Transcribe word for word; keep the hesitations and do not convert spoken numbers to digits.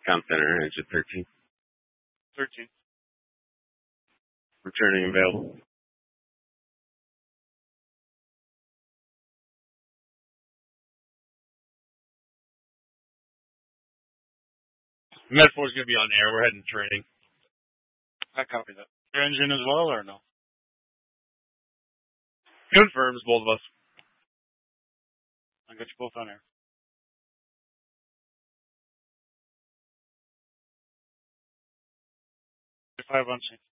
Com center, engine thirteen. thirteen. Returning available. Med four is going to be on air. We're heading training. I copy that. Your engine as well, or no? Confirms, both of us. I got you both on air. Five on sync.